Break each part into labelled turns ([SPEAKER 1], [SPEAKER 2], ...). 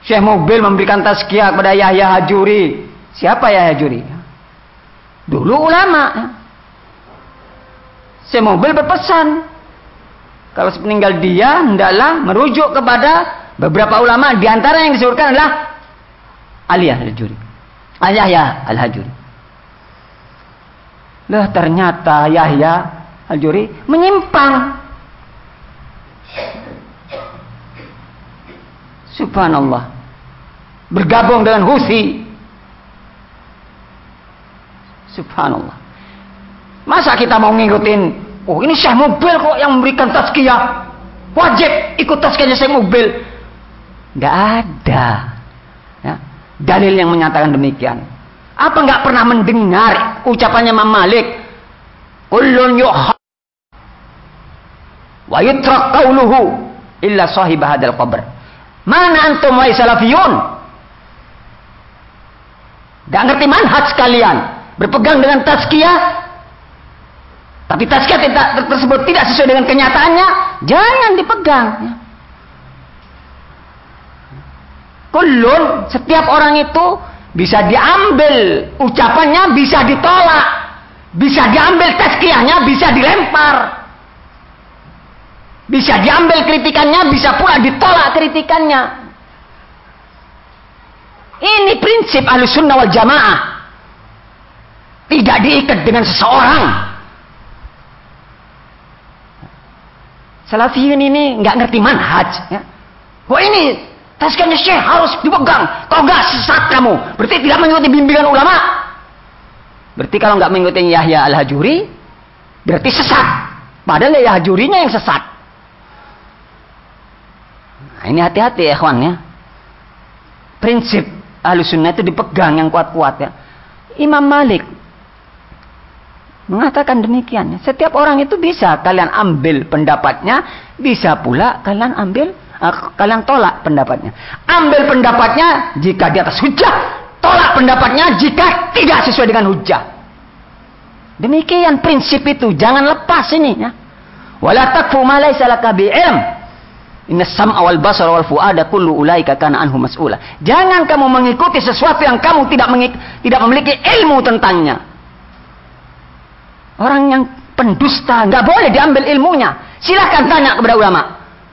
[SPEAKER 1] Syekh Mubil memberikan tazkiyah kepada Yahya Hajuri. Siapa Yahya Hajuri? Dulu ulama. Syekh Mubil berpesan, kalau meninggal dia, hendaklah merujuk kepada beberapa ulama. Di antara yang disebutkan adalah Yahya Al-Hajuri. Yahya Al-Hajuri. Lah ternyata Yahya Al-Hajuri menyimpang. Subhanallah. Bergabung dengan Husi. Subhanallah. Masa kita mau ngikutin, oh ini Syekh Mubil kok yang memberikan tazkiyah, wajib ikut tazkiyahnya Syekh Mubil. Nggak ada ya, dalil yang menyatakan demikian. Apa nggak pernah mendengar ucapannya Imam Malik, kullun yuha wa yutrak qauluhu illa sahib hadzal qabr. Mana antum wa salafiyun? Nggak ngerti manhaj kalian, berpegang dengan tazkiyah, tapi tazkiyah tersebut tidak sesuai dengan kenyataannya, jangan dipegang. Kullun, setiap orang itu bisa diambil ucapannya, bisa ditolak, bisa diambil tazkiyahnya, bisa dilempar, bisa diambil kritikannya, bisa pula ditolak kritikannya. Ini prinsip Ahlussunnah wal Jamaah. Tidak diikat dengan seseorang. Salafiyun ini nggak ngerti manhaj. Ya. Wah ini tazkiyahnya Syekh harus dipegang. Kalau nggak sesat kamu. Berarti tidak mengikuti bimbingan ulama. Berarti kalau nggak mengikuti Yahya Al-Hajuri, berarti sesat. Padahal Yahya Hajurinya yang sesat. Nah, ini hati-hati ya ikhwan ya. Prinsip Ahlussunnah itu dipegang yang kuat-kuat ya. Imam Malik mengatakan demikian. Setiap orang itu bisa kalian ambil pendapatnya, bisa pula kalian kalian tolak pendapatnya. Ambil pendapatnya jika di atas hujjah, tolak pendapatnya jika tidak sesuai dengan hujjah. Demikian prinsip itu, jangan lepas ini ya. Wala takfu ma laysa laka bi'ilm. Inna sam'a wal basara wal fu'ada kullu ulaika kana anhu mas'ula. Jangan kamu mengikuti sesuatu yang kamu tidak memiliki ilmu tentangnya. Orang yang pendusta nggak boleh diambil ilmunya. Silakan tanya kepada ulama.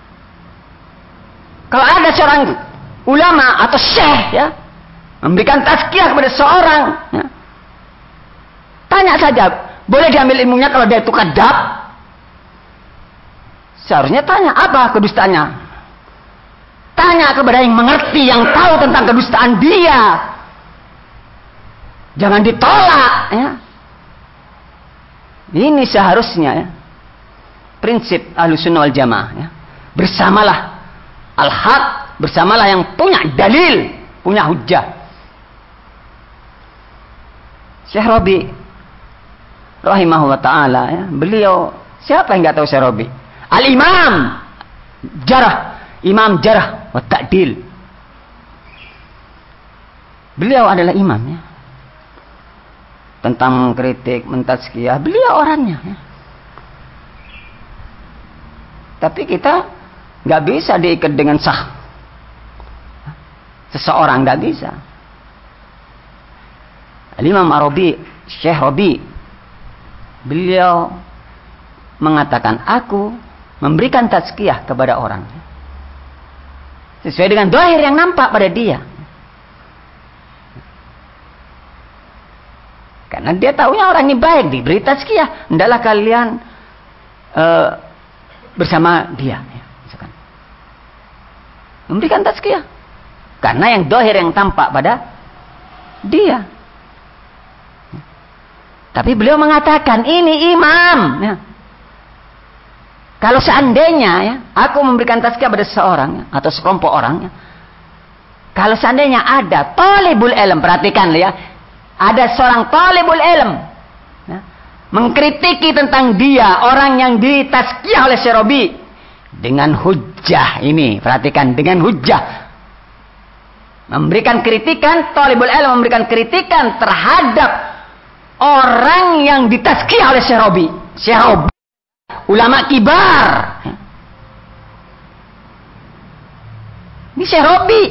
[SPEAKER 1] Kalau ada seorang ulama atau syekh ya memberikan tazkiyah kepada seorang ya, tanya saja, boleh diambil ilmunya kalau dia itu kadzab? Seharusnya tanya apa kedustaannya. Tanya kepada yang mengerti, yang tahu tentang kedustaan dia. Jangan ditolak ya. Ini seharusnya ya, prinsip Ahlussunnah wal Jamaah ya. Bersamalah al-haq, bersamalah yang punya dalil, punya hujjah. Syekh Rabi rahimahullah ta'ala ya, beliau, siapa yang nggak tahu Syekh Rabi? Al-Imam Jarah, Imam Jarah wa Ta'dil. Beliau adalah imam ya. Tentang kritik, mentazkiyah, beliau orangnya ya. Tapi kita nggak bisa diikat dengan sah. Seseorang nggak bisa. Al-Imam Arabi, Syekh Rabi, beliau mengatakan, aku memberikan tazkiyah kepada orang sesuai dengan zahir yang nampak pada dia, karena dia tahunya orang ini baik, diberi tazkiyah, hendaklah kalian bersama dia ya, misalkan. Memberikan tazkiyah karena yang zahir yang tampak pada dia. Tapi beliau mengatakan ini imam ya. Kalau seandainya ya, aku memberikan tazkiyah pada seseorang ya, atau sekelompok orang ya, kalau seandainya ada talibul ilm, perhatikan ya, ada seorang talibul ilm ya, mengkritiki tentang dia, orang yang ditazkiyah oleh Syekh Rabi dengan hujjah ini, perhatikan, dengan hujjah, memberikan kritikan, talibul ilm memberikan kritikan terhadap orang yang ditazkiyah oleh Syekh Rabi, Syekh Rabi, ulama kibar. Ini Syekh Rabi